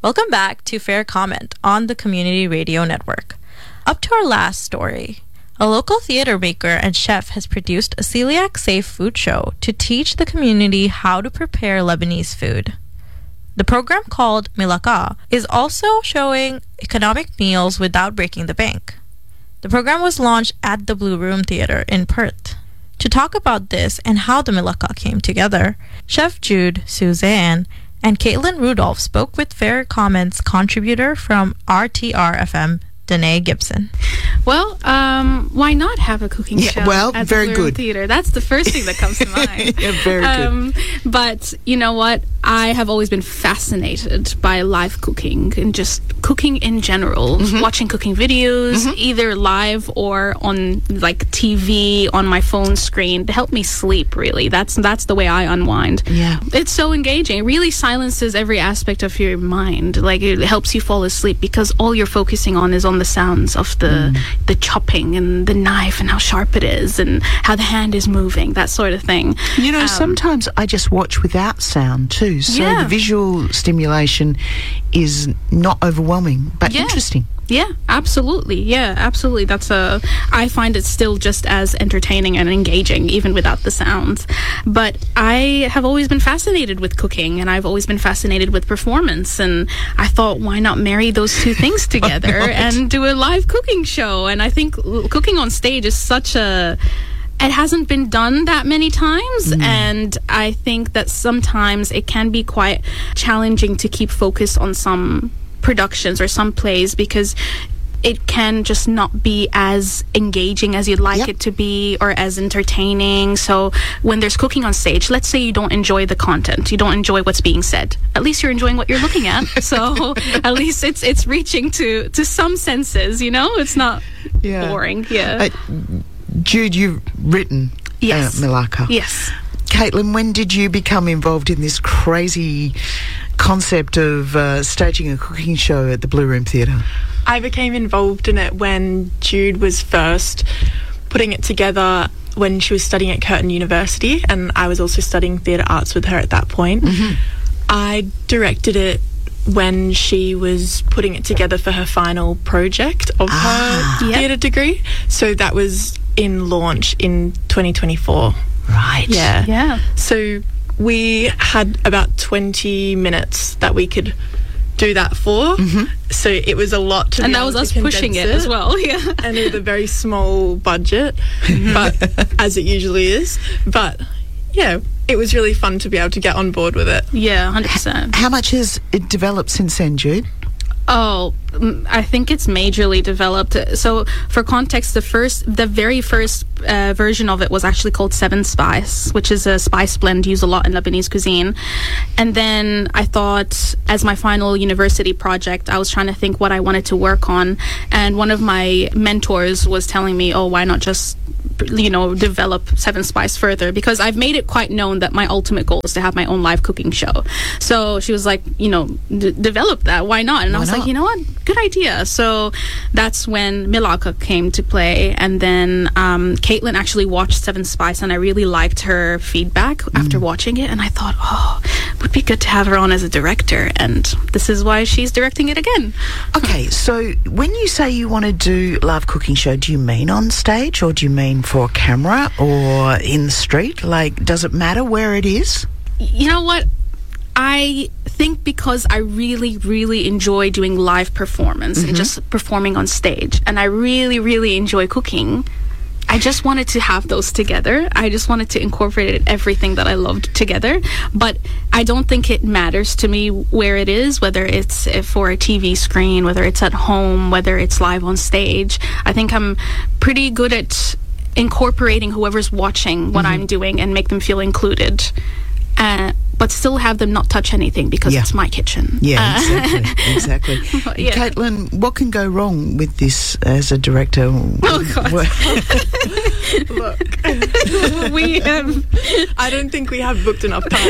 Welcome back to Fair Comment on the Community Radio Network. Up to our last story, a local theater maker and chef has produced a celiac-safe food show to teach the community how to prepare Lebanese food. The program, called Milaka, is also showing economic meals without breaking the bank. The program was launched at the Blue Room Theater in Perth. To talk about this and how the Milaka came together, Chef Jude Suzanne and Caitlin Rudolph spoke with Fair Comment's contributor from RTR-FM, Danae Gibson. Well, why not have a cooking show at very the Blue Room good. Theater? That's the first thing that comes to mind. Yeah, very good. But you know what? I have always been fascinated by live cooking and just cooking in general. Watching cooking videos, either live or on like TV on my phone screen to help me sleep. Really, that's the way I unwind. Yeah, it's so engaging. It really silences every aspect of your mind. Like it helps you fall asleep because all you're focusing on is on the sounds of the chopping and the knife and how sharp it is and how the hand is moving, that sort of thing. You know, sometimes I just watch without sound too, so the visual stimulation is not overwhelming, but interesting. Yeah, absolutely. I find it still just as entertaining and engaging, even without the sounds. But I have always been fascinated with cooking, and I've always been fascinated with performance. And I thought, why not marry those two things together and do a live cooking show? And I think cooking on stage is it hasn't been done that many times, and I think that sometimes it can be quite challenging to keep focus on some productions or some plays because it can just not be as engaging as you'd like it to be or as entertaining. So when there's cooking on stage, let's say you don't enjoy the content, you don't enjoy what's being said, at least you're enjoying what you're looking at. So at least it's reaching to some senses, you know, it's not boring. Jude, you've written Milaka. Yes. Caitlin, when did you become involved in this crazy concept of staging a cooking show at the Blue Room Theatre? I became involved in it when Jude was first putting it together when she was studying at Curtin University, and I was also studying theatre arts with her at that point. I directed it when she was putting it together for her final project of her theatre degree. So that was in launch in 2024. Right. Yeah. So we had about 20 minutes that we could do that for. So it was a lot to and be that able was to us condense pushing it as well. And with a very small budget, but as it usually is. But yeah, it was really fun to be able to get on board with it. Yeah, 100%. How much has it developed since then, Jude? Oh, I think it's majorly developed. So, for context, the very first version of it was actually called Seven Spice, which is a spice blend used a lot in Lebanese cuisine. And then I thought, as my final university project, I was trying to think what I wanted to work on. And one of my mentors was telling me, "Oh, why not just develop Seven Spice further?" Because I've made it quite known that my ultimate goal is to have my own live cooking show. So she was like, develop that. Why not? And I was like, you know what? Good idea. So that's when Milaka came to play. And then Caitlin actually watched Seven Spice, and I really liked her feedback after watching it. And I thought, it would be good to have her on as a director. And this is why she's directing it again. Okay, so when you say you want to do live cooking show, do you mean on stage, or do you mean for a camera, or in the street? Like, does it matter where it is? You know what? I think because I really, really enjoy doing live performance and just performing on stage, and I really, really enjoy cooking, I just wanted to have those together. I just wanted to incorporate everything that I loved together. But I don't think it matters to me where it is, whether it's for a TV screen, whether it's at home, whether it's live on stage. I think I'm pretty good at incorporating whoever's watching what I'm doing and make them feel included. But still have them not touch anything because it's my kitchen. Yeah, exactly. Caitlin, what can go wrong with this as a director? Oh, God. Look, I don't think we have booked enough time.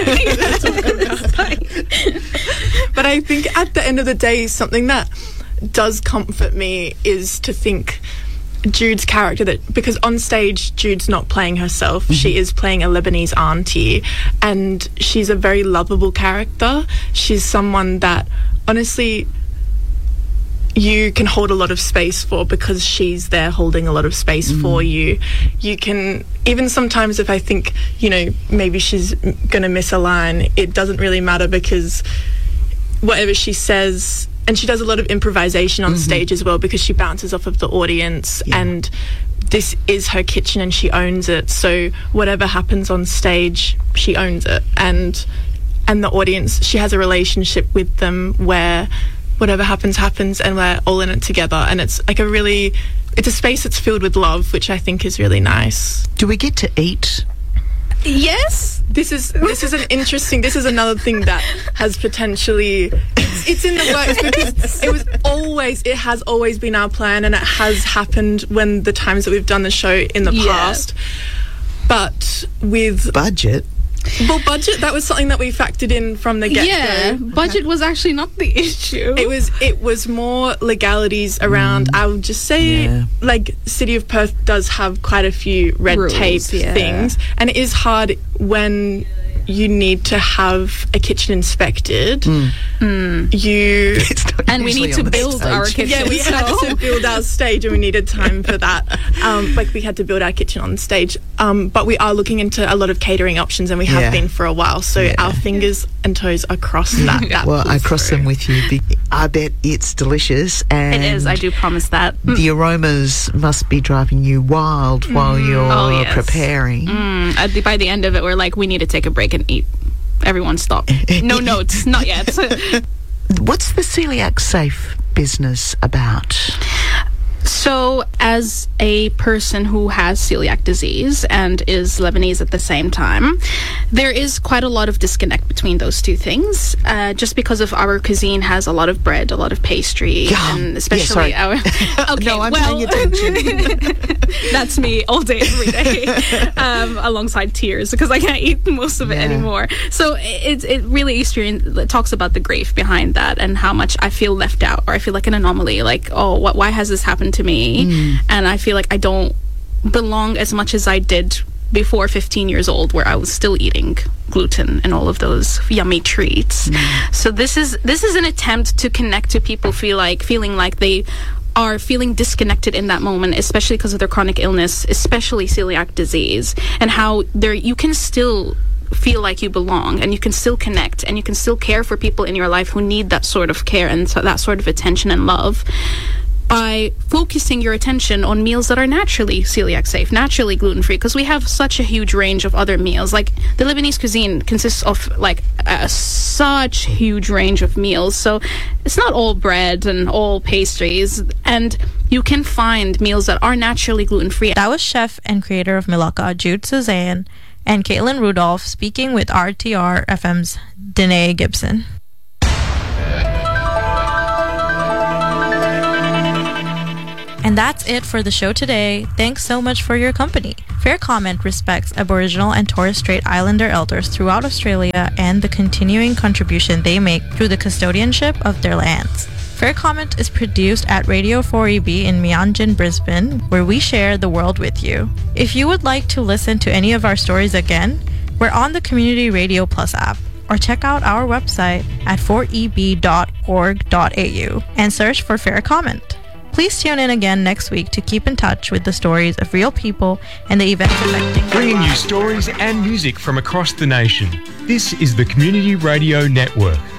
But I think at the end of the day, something that does comfort me is to think Jude's character, that because on stage Jude's not playing herself, she is playing a Lebanese auntie, and she's a very lovable character. She's someone that honestly you can hold a lot of space for, because she's there holding a lot of space for you. You can, even sometimes if I think, you know, maybe she's gonna miss a line, it doesn't really matter, because whatever she says, and she does a lot of improvisation on stage as well, because she bounces off of the audience, and this is her kitchen and she owns it. So whatever happens on stage, she owns it, and the audience, she has a relationship with them where whatever happens, and we're all in it together. And it's like it's a space that's filled with love, which I think is really nice. Do we get to eat? Yes. This is another thing that has potentially, it's in the works, because it has always been our plan, and it has happened when the times that we've done the show in the past. But with budget, that was something that we factored in from the get-go. Yeah, budget was actually not the issue. It was more legalities around, I would just say, like, City of Perth does have quite a few red tape things, and it is hard when you need to have a kitchen inspected. And we need to build our kitchen. Yeah, we had to build our stage, and we needed time for that. Like, we had to build our kitchen on stage. But we are looking into a lot of catering options, and we have been for a while. So our fingers and toes are crossed that well, I cross them with you. I bet it's delicious. And it is, I do promise that. The aromas must be driving you wild while you're preparing. By the end of it, we're like, we need to take a break and eat. Everyone stop. No notes, not yet. What's the Celiac Safe business about? So, as a person who has celiac disease and is Lebanese at the same time, there is quite a lot of disconnect between those two things, just because of our cuisine has a lot of bread, a lot of pastry, and especially our... Okay, no, I'm paying attention. That's me all day, every day, alongside tears, because I can't eat most of it anymore. So it really it talks about the grief behind that, and how much I feel left out, or I feel like an anomaly, like, oh, why has this happened to me? And I feel like I don't belong as much as I did before 15 years old, where I was still eating gluten and all of those yummy treats. So this is an attempt to connect to people feeling like they are feeling disconnected in that moment, especially because of their chronic illness, especially celiac disease, and how you can still feel like you belong, and you can still connect, and you can still care for people in your life who need that sort of care and that sort of attention and love, by focusing your attention on meals that are naturally celiac safe, naturally gluten-free, because we have such a huge range of other meals. Like, the Lebanese cuisine consists of like such huge range of meals, so it's not all bread and all pastries, and you can find meals that are naturally gluten-free. That was chef and creator of Milaka, Jude Suzanne, and Caitlin Rudolph, speaking with RTR FM's Danae Gibson. And that's it for the show today. Thanks so much for your company. Fair Comment respects Aboriginal and Torres Strait Islander elders throughout Australia and the continuing contribution they make through the custodianship of their lands. Fair Comment is produced at Radio 4EB in Meanjin, Brisbane, where we share the world with you. If you would like to listen to any of our stories again, we're on the Community Radio Plus app, or check out our website at 4eb.org.au and search for Fair Comment. Please tune in again next week to keep in touch with the stories of real people and the events affecting bringing you stories and music from across the nation. This is the Community Radio Network.